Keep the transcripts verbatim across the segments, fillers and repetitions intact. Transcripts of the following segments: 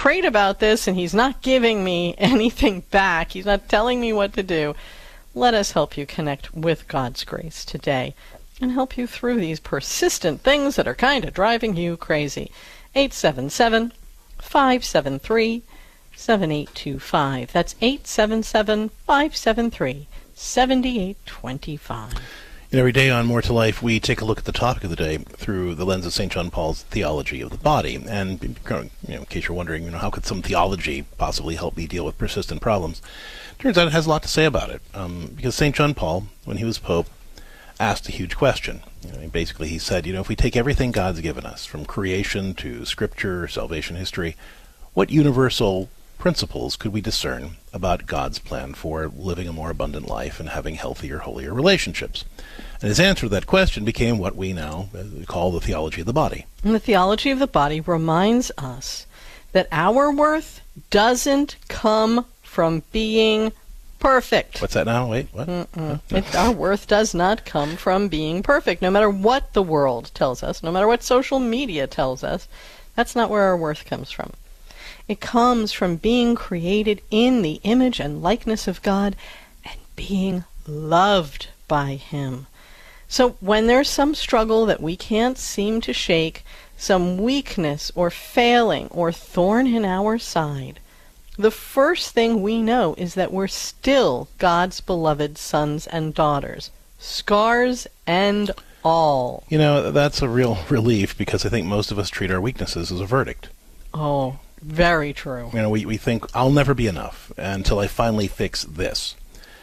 prayed about this and he's not giving me anything back. He's not telling me what to do. Let us help you connect with God's grace today and help you through these persistent things that are kind of driving you crazy. eight seven seven, five seven three, seven eight two five. That's eight seven seven, five seven three, seven eight two five. And every day on More to Life, we take a look at the topic of the day through the lens of Saint John Paul's theology of the body. And you know, in case you're wondering, you know, how could some theology possibly help me deal with persistent problems? Turns out it has a lot to say about it. Um, because Saint John Paul, when he was Pope, asked a huge question. You know, basically, he said, you know, if we take everything God's given us, from creation to Scripture, salvation history, what universal principles could we discern about God's plan for living a more abundant life and having healthier, holier relationships? And his answer to that question became what we now call the theology of the body. And the theology of the body reminds us that our worth doesn't come from being perfect. What's that now? Wait, what? Huh? It, our worth does not come from being perfect, no matter what the world tells us, no matter what social media tells us. That's not where our worth comes from. It comes from being created in the image and likeness of God and being loved by Him. So when there's some struggle that we can't seem to shake, some weakness or failing or thorn in our side, the first thing we know is that we're still God's beloved sons and daughters, scars and all. You know, that's a real relief, because I think most of us treat our weaknesses as a verdict. Oh, very true. You know, we, we think, I'll never be enough until I finally fix this.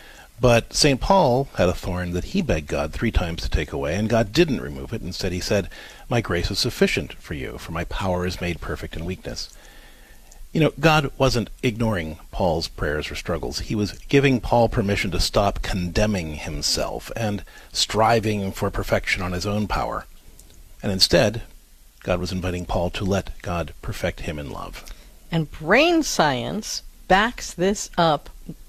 But Saint Paul had a thorn that he begged God three times to take away, and God didn't remove it. Instead, he said, my grace is sufficient for you, for my power is made perfect in weakness. You know, God wasn't ignoring Paul's prayers or struggles. He was giving Paul permission to stop condemning himself and striving for perfection on his own power. And instead, God was inviting Paul to let God perfect him in love. And brain science backs this up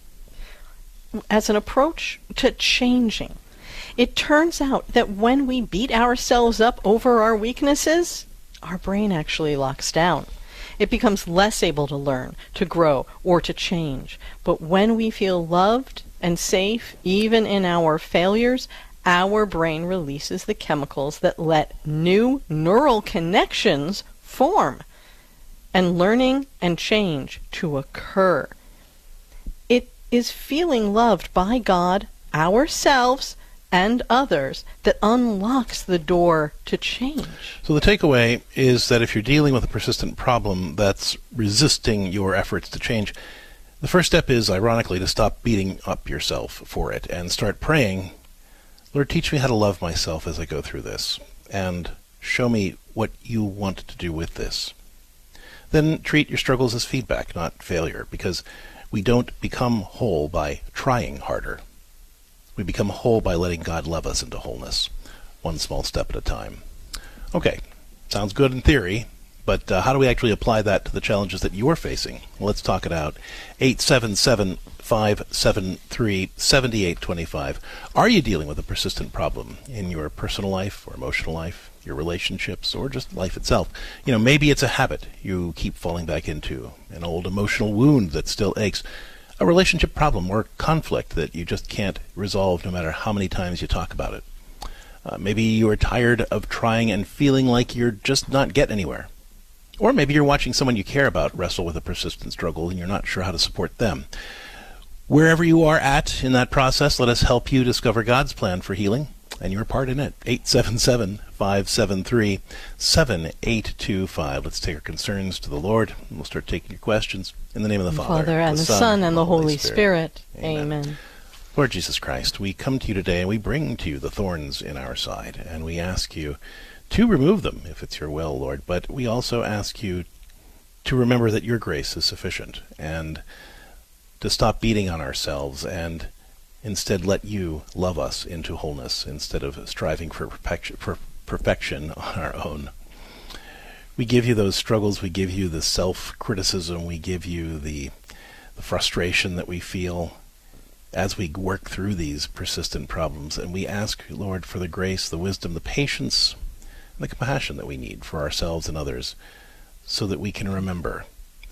as an approach to changing. It turns out that when we beat ourselves up over our weaknesses, our brain actually locks down. It becomes less able to learn, to grow, or to change. But when we feel loved and safe, even in our failures, our brain releases the chemicals that let new neural connections form and learning and change to occur. It is feeling loved by God, ourselves, and others that unlocks the door to change. So the takeaway is that if you're dealing with a persistent problem that's resisting your efforts to change, the first step is, ironically, to stop beating up yourself for it and start praying, Lord, teach me how to love myself as I go through this, and show me what you want to do with this. Then treat your struggles as feedback, not failure, because we don't become whole by trying harder. We become whole by letting God love us into wholeness, one small step at a time. Okay, sounds good in theory, but uh, how do we actually apply that to the challenges that you're facing? Well, let's talk it out. eight seven seven, five seven three, seven eight two five. Are you dealing with a persistent problem in your personal life or emotional life, your relationships, or just life itself? You know, maybe it's a habit you keep falling back into, an old emotional wound that still aches, a relationship problem or conflict that you just can't resolve no matter how many times you talk about it. Uh, maybe you are tired of trying and feeling like you're just not getting anywhere. Or maybe you're watching someone you care about wrestle with a persistent struggle and you're not sure how to support them. Wherever you are at in that process, let us help you discover God's plan for healing and your part in it. eight seven seven, five seven three, seven eight two five. Let's take our concerns to the Lord, and we'll start taking your questions. In the name of the Father, Father and the Son, Son and the Holy Spirit. Spirit. Amen. Amen. Lord Jesus Christ, we come to you today and we bring to you the thorns in our side, and we ask you to remove them if it's your will, Lord. But we also ask you to remember that your grace is sufficient, and to stop beating on ourselves and instead let you love us into wholeness instead of striving for perfection, for perfection on our own. We give you those struggles, we give you the self-criticism, we give you the, the frustration that we feel as we work through these persistent problems, and we ask, Lord, for the grace, the wisdom, the patience, and the compassion that we need for ourselves and others, so that we can remember